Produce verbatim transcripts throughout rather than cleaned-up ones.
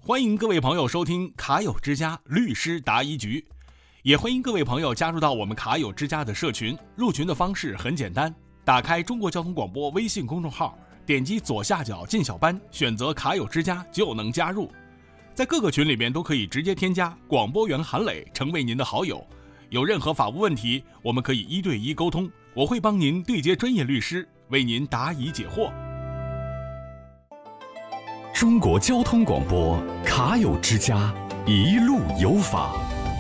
欢迎各位朋友收听卡友之家律师答疑局，也欢迎各位朋友加入到我们卡友之家的社群。入群的方式很简单，打开中国交通广播微信公众号，点击左下角进小班，选择卡友之家就能加入。在各个群里面都可以直接添加广播员韩磊成为您的好友。有任何法务问题，我们可以一对一沟通，我会帮您对接专业律师，为您答疑解惑。 中国交通广播卡友之家，一路有法。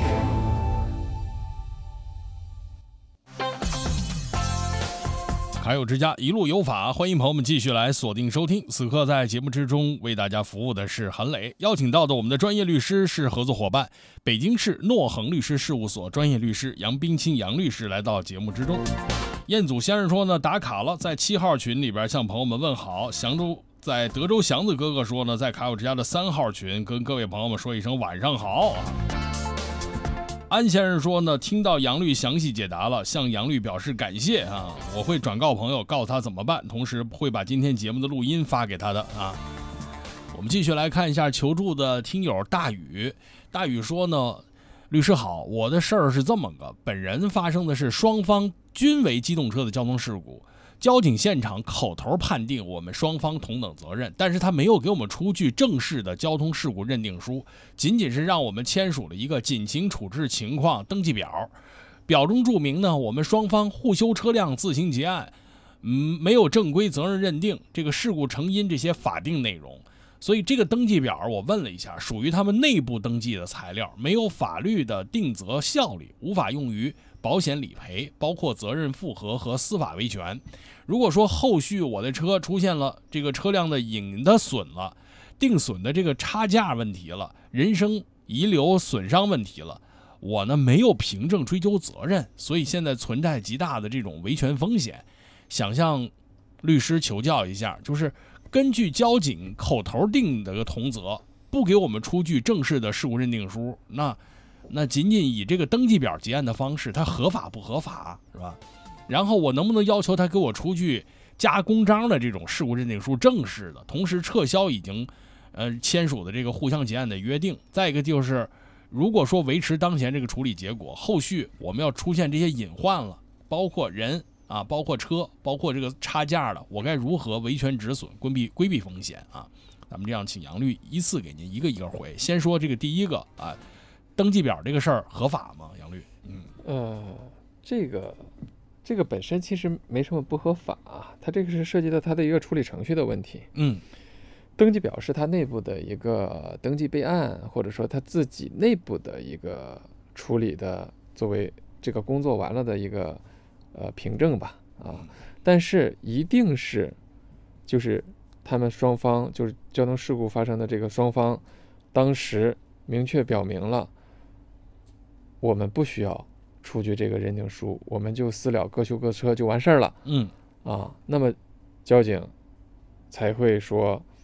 卡友之家一路有法，欢迎朋友们继续来锁定收听。此刻在节目之中为大家服务的是韩磊，邀请到的我们的专业律师是合作伙伴北京市诺恒律师事务所专业律师杨冰清杨律师来到节目之中。彦祖先生说呢，打卡了，在七号群里边向朋友们问好。祥州在德州祥子哥哥说呢，在卡友之家的三号群跟各位朋友们说一声晚上好。安先生说呢，听到杨律详细解答了，向杨律表示感谢啊！我会转告朋友，告诉他怎么办，同时会把今天节目的录音发给他的啊。我们继续来看一下求助的听友大宇。大宇说呢，律师好，我的事儿是这么个，本人发生的是双方均为机动车的交通事故。交警现场口头判定我们双方同等责任，但是他没有给我们出具正式的交通事故认定书，仅仅是让我们签署了一个紧急处置情况登记表，表中注明呢，我们双方互修车辆自行结案，嗯，没有正规责任认定，这个事故成因这些法定内容。所以这个登记表我问了一下，属于他们内部登记的材料，没有法律的定责效力，无法用于保险理赔，包括责任复核和司法维权。如果说后续我的车出现了这个车辆的隐的损了，定损的这个差价问题了，人身遗留损伤问题了，我呢没有凭证追究责任，所以现在存在极大的这种维权风险。想向律师求教一下，就是根据交警口头定的个同责，不给我们出具正式的事故认定书，那那仅仅以这个登记表结案的方式，它合法不合法是吧？然后我能不能要求他给我出具加公章的这种事故认定书正式的，同时撤销已经呃签署的这个互相结案的约定？再一个就是，如果说维持当前这个处理结果，后续我们要出现这些隐患了，包括人啊，包括车，包括这个差价了，我该如何维权止损，规避规避风险啊？咱们这样，请杨律依次给您一个一个回。先说这个第一个啊，登记表这个事儿合法吗？杨律，嗯， 呃，这个这个本身其实没什么不合法，它这个是涉及到它的一个处理程序的问题。 嗯， 登记表是它内部的一个登记备案，或者说它自己内部的一个处理的，作为这个工作完了的一个呃凭证吧，啊，但是一定是就是他们双方就是交通事故发生的这个双方，当时明确表明了，我们不需要出具这个认定书，我们就私了各修各车就完事儿了。 嗯， 啊，那么交警才会说